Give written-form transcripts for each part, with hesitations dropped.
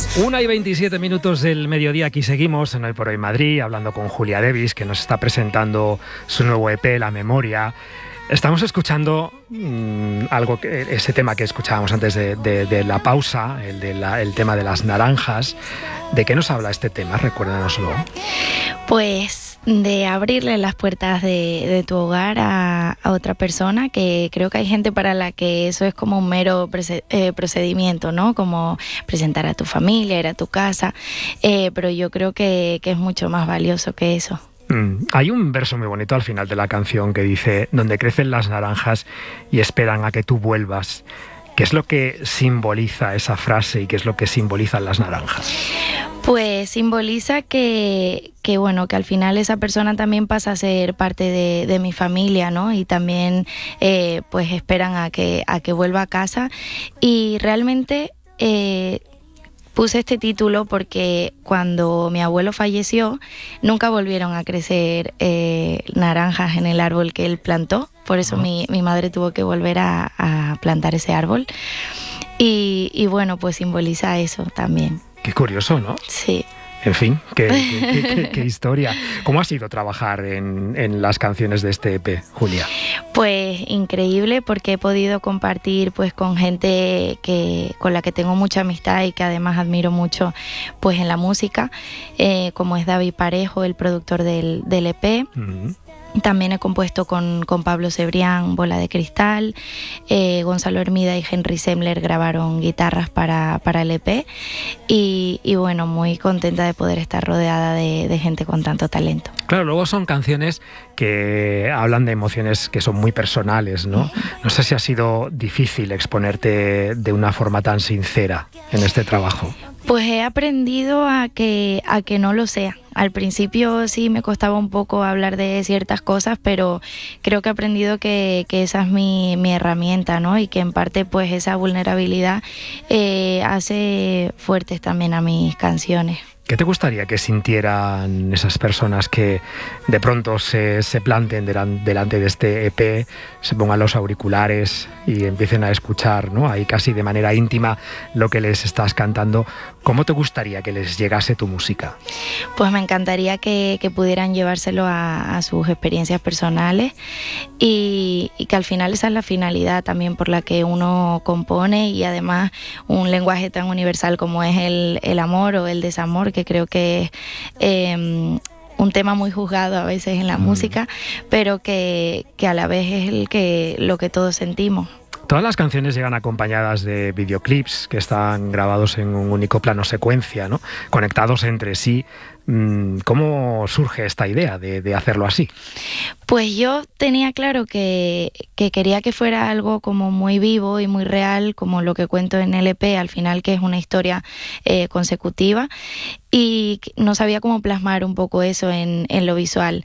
1:27 del mediodía, aquí seguimos en Hoy por Hoy Madrid, hablando con Julia Devis, que nos está presentando su nuevo EP, La Memoria. Estamos escuchando ese tema que escuchábamos antes de la pausa, el tema de las naranjas. ¿De qué nos habla este tema? Recuérdanoslo. Pues de abrirle las puertas de tu hogar a otra persona, que creo que hay gente para la que eso es como un mero procedimiento, ¿no? Como presentar a tu familia, ir a tu casa, pero yo creo que es mucho más valioso que eso. Hay un verso muy bonito al final de la canción que dice: donde crecen las naranjas y esperan a que tú vuelvas. ¿Qué es lo que simboliza esa frase y qué es lo que simbolizan las naranjas? Pues simboliza que al final esa persona también pasa a ser parte de mi familia, ¿no? Y también pues esperan a que vuelva a casa. Y realmente puse este título porque cuando mi abuelo falleció nunca volvieron a crecer naranjas en el árbol que él plantó. Por eso mi madre tuvo que volver a plantar ese árbol. Y bueno, pues simboliza eso también. Qué curioso, ¿no? Sí. En fin, qué historia. ¿Cómo ha sido trabajar en las canciones de este EP, Julia? Pues increíble, porque he podido compartir pues con gente con la que tengo mucha amistad y que además admiro mucho pues en la música, como es David Parejo, el productor del EP. Uh-huh. También he compuesto con Pablo Cebrián, Bola de Cristal, Gonzalo Hermida y Henry Semler grabaron guitarras para el EP y bueno, muy contenta de poder estar rodeada de gente con tanto talento. Claro, luego son canciones que hablan de emociones que son muy personales, ¿no? Uh-huh. No sé si ha sido difícil exponerte de una forma tan sincera en este trabajo. Pues he aprendido a que no lo sea. Al principio sí me costaba un poco hablar de ciertas cosas, pero creo que he aprendido que esa es mi herramienta, ¿no? Y que en parte pues esa vulnerabilidad hace fuertes también a mis canciones. ¿Qué te gustaría que sintieran esas personas que de pronto se planten delante de este EP, se pongan los auriculares y empiecen a escuchar, ¿no? Ahí casi de manera íntima lo que les estás cantando? ¿Cómo te gustaría que les llegase tu música? Pues me encantaría que pudieran llevárselo a sus experiencias personales y que al final esa es la finalidad también por la que uno compone, y además un lenguaje tan universal como es el amor o el desamor, que creo que es un tema muy juzgado a veces en la música, pero que a la vez es lo que todos sentimos. Todas las canciones llegan acompañadas de videoclips que están grabados en un único plano secuencia, ¿no? Conectados entre sí. ¿Cómo surge esta idea de hacerlo así? Pues yo tenía claro que quería que fuera algo como muy vivo y muy real, como lo que cuento en el EP, al final, que es una historia consecutiva, y no sabía cómo plasmar un poco eso en lo visual.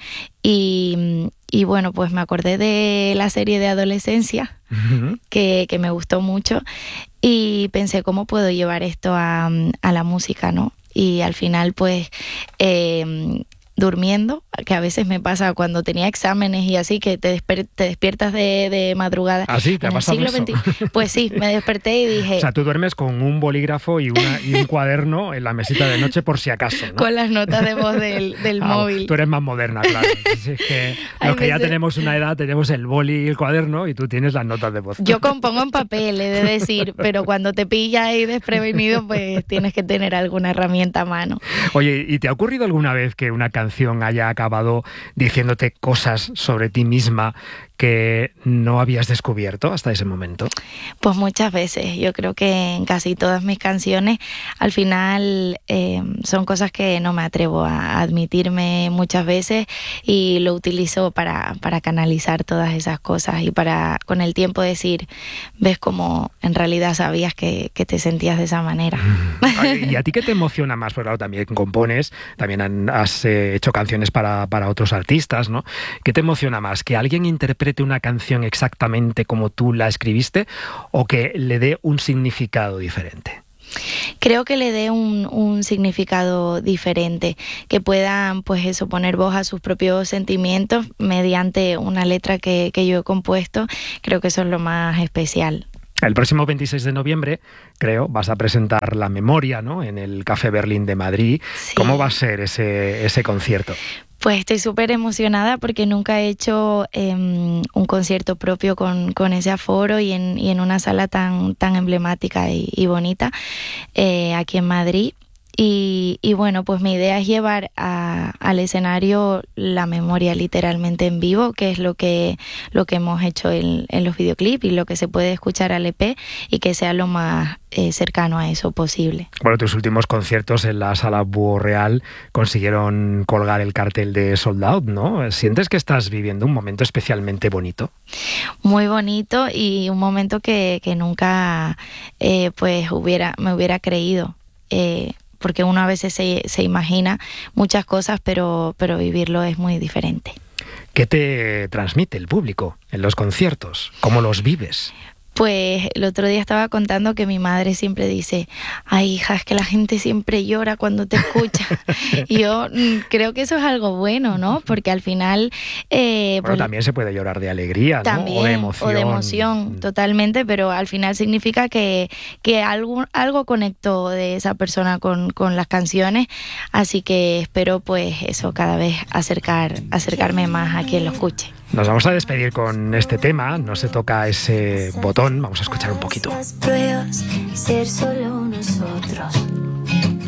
Y bueno, pues me acordé de la serie de adolescencia, uh-huh, que me gustó mucho, y pensé, ¿cómo puedo llevar esto a la música, ¿no? Y al final, pues, durmiendo, que a veces me pasa cuando tenía exámenes y así, que te despiertas de madrugada. ¿Ah, sí? ¿Te ha pasado eso? Pues sí, me desperté y dije... O sea, tú duermes con un bolígrafo y un cuaderno en la mesita de noche por si acaso, ¿no? Con las notas de voz del móvil. Tú eres más moderna, claro. Es que los que ya tenemos una edad tenemos el boli y el cuaderno, y tú tienes las notas de voz. Yo compongo en papel, he de decir, pero cuando te pilla ahí desprevenido, pues tienes que tener alguna herramienta a mano. Oye, ¿y te ha ocurrido alguna vez que una canción haya acabado diciéndote cosas sobre ti misma que no habías descubierto hasta ese momento? Pues muchas veces. Yo creo que en casi todas mis canciones al final son cosas que no me atrevo a admitirme muchas veces, y lo utilizo para canalizar todas esas cosas y para con el tiempo decir, ves cómo en realidad sabías que te sentías de esa manera. ¿Y a ti qué te emociona más? Porque claro, también compones, también has hecho canciones para otros artistas, ¿no? ¿Qué te emociona más? ¿Que alguien interprete una canción exactamente como tú la escribiste, o que le dé un significado diferente? Creo que le dé un significado diferente, que puedan pues eso, poner voz a sus propios sentimientos mediante una letra que yo he compuesto. Creo que eso es lo más especial. El próximo 26 de noviembre, creo, vas a presentar La Memoria, ¿no?, en el Café Berlín de Madrid. Sí. ¿Cómo va a ser ese concierto? Pues estoy súper emocionada porque nunca he hecho un concierto propio con ese aforo y en una sala tan emblemática y bonita aquí en Madrid. Y bueno, pues mi idea es llevar al escenario la memoria literalmente en vivo, que es lo que hemos hecho en los videoclips y lo que se puede escuchar al EP, y que sea lo más cercano a eso posible. Bueno, tus últimos conciertos en la Sala Búho Real consiguieron colgar el cartel de Sold Out, ¿no? ¿Sientes que estás viviendo un momento especialmente bonito? Muy bonito, y un momento que nunca pues me hubiera creído. Porque uno a veces se imagina muchas cosas, pero vivirlo es muy diferente. ¿Qué te transmite el público en los conciertos? ¿Cómo los vives? Pues el otro día estaba contando que mi madre siempre dice: ay, hija, es que la gente siempre llora cuando te escucha. Y yo creo que eso es algo bueno, ¿no? Porque al final... bueno, pues, también se puede llorar de alegría, ¿no? También, o de emoción, totalmente, pero al final significa que algo conectó de esa persona con las canciones, así que espero pues eso, cada vez acercarme más a quien lo escuche. Nos vamos a despedir con este tema, No se toca ese botón, vamos a escuchar un poquito. Las pruebas, ser solo nosotros.